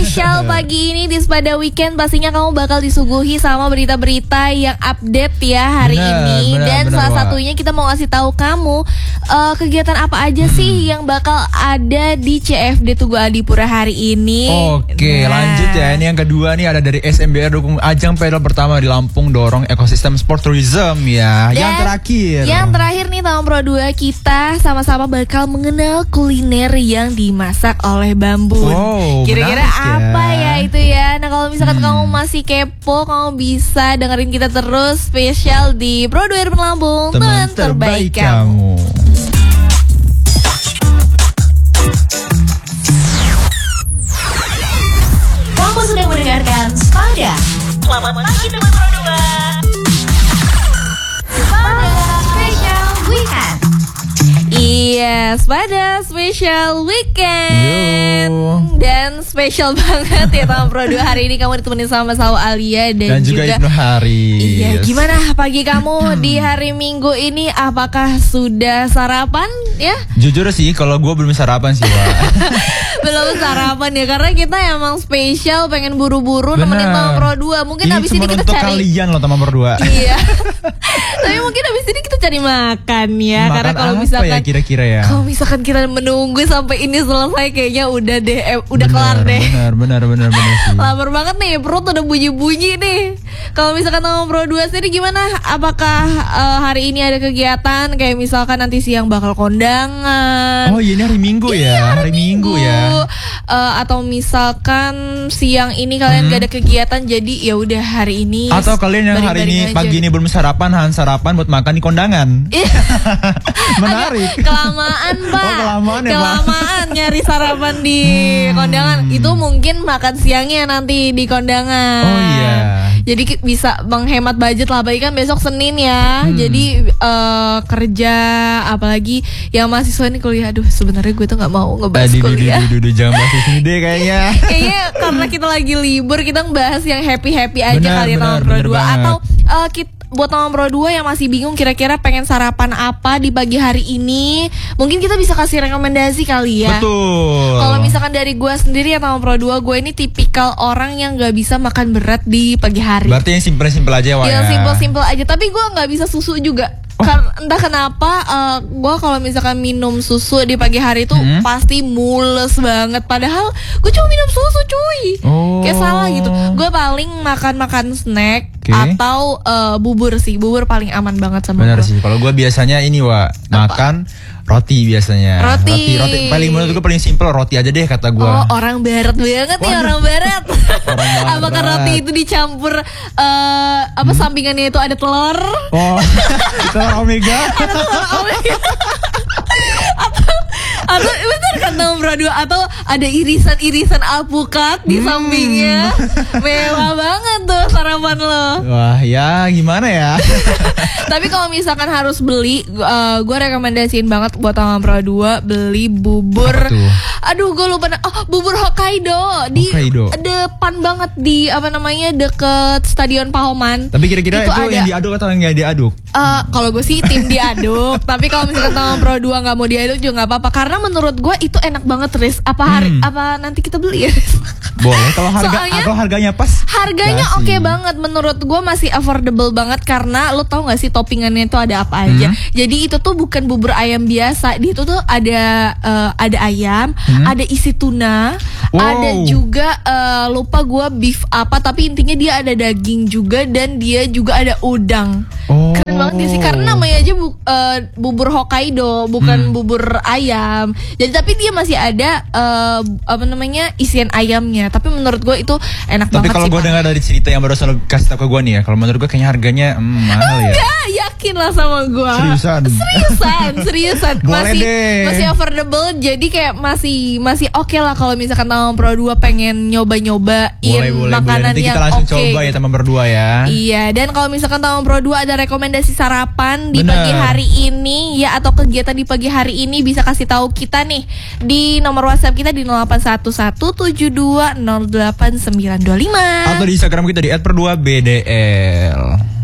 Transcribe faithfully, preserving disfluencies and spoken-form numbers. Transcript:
spesial pagi ini di Sepada Weekend pastinya kamu bakal disuguhi sama berita-berita yang update ya hari bener, ini. bener, Dan bener, salah Wak. satunya kita mau ngasih tahu kamu uh, kegiatan apa aja hmm. sih yang bakal ada di C F D Tugu Adipura hari ini. Oke, nah. lanjut ya. Ini yang kedua nih ada dari S M B R dukung ajang pedal pertama di Lampung dorong ekosistem sport tourism ya. Dan yang terakhir. Yang terakhir nih tahun Pro dua kita sama-sama bakal mengenal kuliner yang dimasak oleh Bambun. Wow, Kira-kira menarik apa ya. ya itu ya? Nah kalau misalkan Hmm. kamu masih kepo, kamu bisa dengerin kita terus spesial di Pro dua Urban Lampung, Teman terbaik kamu. Kamu sedang mendengarkan Sepada. Selamat pagi teman Pro dua. Sepada Special Weekend. Iya, pada Special Weekend. Yo. Dan spesial banget ya tahun Pro dua hari ini kamu ditemenin sama Sawa Alia dan, Dan juga Ibnu Haris. Iya, gimana pagi kamu di hari Minggu ini? Apakah sudah sarapan ya? Jujur sih kalau gue belum sarapan sih, Wak. Belum sarapan ya karena kita emang spesial pengen buru-buru nemenin tahun Pro dua. Mungkin ini habis ini cuma kita untuk cari kalian loh teman berdua. Iya. Tapi mungkin habis ini kita cari makan ya. Makan Karena kalau apa misalkan ya kira-kira ya? Kalau misalkan kita menunggu sampai ini selesai kayaknya udah deh eh, udah Bener, kelar deh. Benar, benar, benar, benar sih. Lapar banget nih, perut udah bunyi-bunyi nih. Kalau misalkan tahun Pro dua sendiri gimana? Apakah uh, hari ini ada kegiatan kayak misalkan nanti siang bakal kondangan? Oh, iya ini hari Minggu ya. Iya, hari Minggu, ya. Uh, atau misalkan siang ini kalian Hmm. gak ada kegiatan jadi ya udah hari ini. Atau kalian yang hari ini baring-baring pagi aja. ini belum sarapan, han sarapan buat makan di kondangan. Menarik. Agak kelamaan Pak. Oh, kelamaan ya, Pak. Kelamaan nyari sarapan di Hmm. kondangan. Itu mungkin makan siangnya nanti di kondangan. Oh iya. Jadi ki- bisa menghemat budget lah. Apalagi kan besok Senin ya. Hmm. Jadi eh, kerja apalagi yang mahasiswa ini kuliah. Aduh sebenarnya gue tuh nggak mau ngebahas Tadi kuliah. dudu dudu jangan bahas ini deh kayaknya. Kayaknya karena kita lagi libur kita ngebahas yang happy-happy aja Benar, kali ya benar, tahun Pro benar dua. banget. Atau eh, kita buat tahun Pro dua yang masih bingung kira-kira pengen sarapan apa di pagi hari ini, mungkin kita bisa kasih rekomendasi kali ya. Betul. Kalau misalkan dari gue sendiri ya tahun Pro dua, gue ini tipikal orang yang gak bisa makan berat di pagi hari. Berarti yang simple-simple aja, Wak, Yang ya. simple-simple aja, tapi gue nggak bisa susu juga. Oh. Karena entah kenapa uh, gue kalau misalkan minum susu di pagi hari itu Hmm? pasti mules banget. Padahal gue cuma minum susu cuy. Oh. Kayak salah gitu. Gue paling makan-makan snack Oke. atau uh, bubur sih. Bubur paling aman banget sama Benar gue. sih. Kalau gue biasanya ini, Wak, makan roti biasanya. Roti. roti, roti paling menurut gue paling simple roti aja deh kata gue. Oh, orang barat banget nih, Waduh. orang barat. Orang barat. Apakah roti itu dicampur uh, apa sampingannya itu ada telur? Oh, telur omega. Ada telur omega. atau atau bener kan tahun Pro dua atau ada irisan-irisan alpukat di Hmm. sampingnya. Mewah banget tuh sarapan lo. Wah, ya gimana ya? Tapi kalau misalkan harus beli, uh, gue rekomendasiin banget buat tahun Pro dua beli bubur. Apa tuh? Aduh, gue lupa. Oh, bubur Hokkaido di Hokkaido. depan banget di apa namanya deket Stadion Pahoman. Tapi kira-kira itu, ada. yang diaduk atau yang nggak diaduk? Uh, kalau gue sih tim diaduk. Tapi kalau misalkan tahun Pro dua nggak mau diaduk juga nggak apa-apa. Karena menurut gue itu enak banget, Riz. Apa hari Hmm. apa nanti kita beli ya, Riz? Boleh kalau harga Soalnya kalau harganya pas. Harganya kasih. oke banget, menurut gue masih affordable banget karena lo tau gak sih toppingannya itu ada apa aja. Hmm. Jadi itu tuh bukan bubur ayam biasa, di itu tuh ada uh, ada ayam, Hmm. ada isi tuna, Wow. ada juga uh, lupa gue beef apa, tapi intinya dia ada daging juga dan dia juga ada udang. Oh. Keren banget dia sih karena namanya aja bu, uh, bubur Hokkaido bukan Hmm. bubur ayam. Jadi tapi dia masih ada uh, apa namanya isian ayamnya. Tapi menurut gue itu enak Tapi banget kalau sih. gue Pak. dengar dari cerita yang barusan lo kasih tau ke gue nih ya, kalau menurut gue kayaknya harganya hmm, mahal ya. Enggak, yakin lah sama gue. Seriusan? Seriusan, seriusan. Boleh masih deh. masih affordable. Jadi kayak masih masih oke lah kalau misalkan tahun Pro dua pengen nyoba-nyobain Boleh, boleh, boleh. makanan Nanti yang kita langsung oke. coba ya teman berdua ya. Iya, dan kalau misalkan tahun Pro dua ada rekomendasi sarapan di Bener. pagi hari ini ya atau kegiatan di pagi hari ini bisa kasih tahu kita nih di nomor WhatsApp kita di nol delapan satu satu tujuh dua nol delapan sembilan dua lima. Atau di Instagram kita di et per dua b d l.